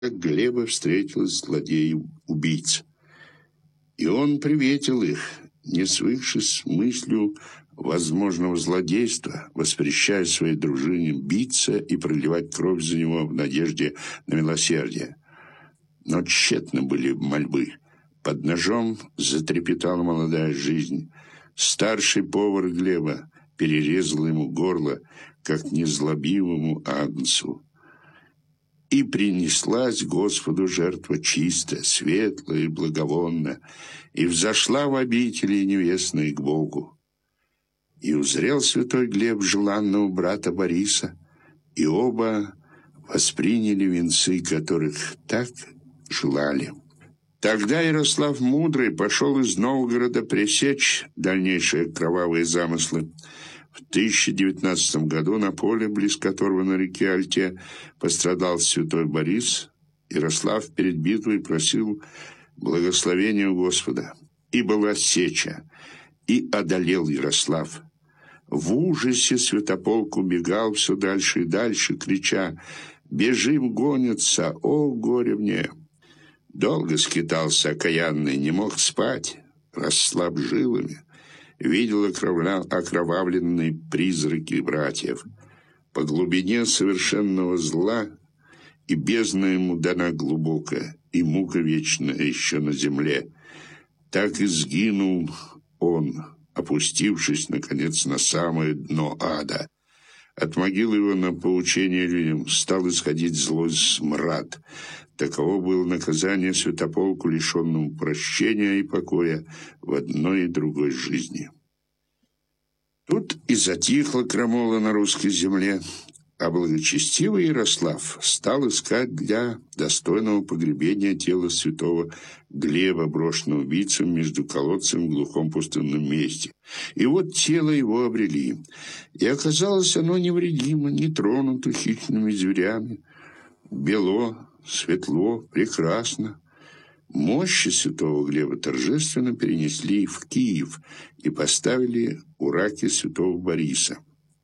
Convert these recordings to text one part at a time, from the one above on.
Глеба встретилась злодеи-убийц. И он приветил их, не свыкшись с мыслью возможного злодейства, воспрещая своей дружине биться и проливать кровь за него в надежде на милосердие. Но тщетны были мольбы. Под ножом затрепетала молодая жизнь. Старший повар Глеба перерезал ему горло, как незлобивому агнцу. И принеслась Господу жертва чистая, светлая и благовонная, и взошла в обители невестной к Богу. И узрел святой Глеб желанного брата Бориса, и оба восприняли венцы, которых так желали. Тогда Ярослав Мудрый пошел из Новгорода пресечь дальнейшие кровавые замыслы. В 1019 году на поле, близ которого на реке Альте пострадал святой Борис, Ярослав перед битвой просил благословения у Господа. И была сеча, и одолел Ярослав. В ужасе святополк убегал все дальше и дальше, крича: «Бежим, гонятся, о горе мне!» Долго скитался окаянный, не мог спать, расслаб жилами. Видел окровавленные призраки братьев. По глубине совершенного зла и бездна ему дана глубокая, и мука вечная еще на земле. Так и сгинул он, опустившись, наконец, на самое дно ада. От могилы его на поучение людям стал исходить злой смрад. Таково было наказание святополку, лишенному прощения и покоя в одной и другой жизни. Тут и затихла крамола на русской земле, а благочестивый Ярослав стал искать для достойного погребения тела святого Глеба, брошенного убийцем между колодцем в глухом пустынном месте. И вот тело его обрели, и оказалось оно невредимо, не тронуто хищными зверями, бело, светло, прекрасно. Мощи святого Глеба торжественно перенесли в Киев и поставили у раки святого Бориса.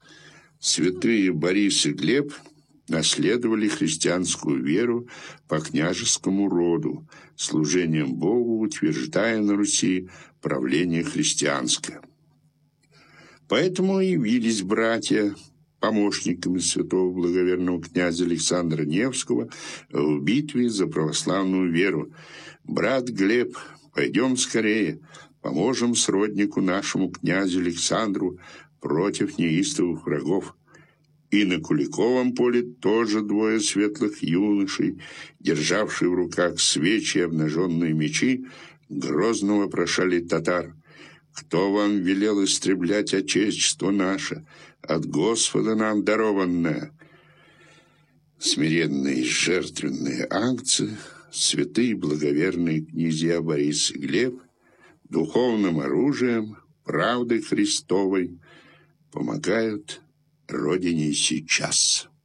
Святые Борис и Глеб наследовали христианскую веру по княжескому роду, служением Богу утверждая на Руси правление христианское. Поэтому явились братья помощниками святого благоверного князя Александра Невского в битве за православную веру. «Брат Глеб, пойдем скорее, поможем сроднику нашему князю Александру против неистовых врагов». И на Куликовом поле тоже двое светлых юношей, державшие в руках свечи и обнаженные мечи, грозно вопрошали татар: «Кто вам велел истреблять отечество наше, от Господа нам дарованное?» Смиренные жертвенные акции, святые благоверные князья Борис и Глеб духовным оружием правды Христовой помогают Родине сейчас.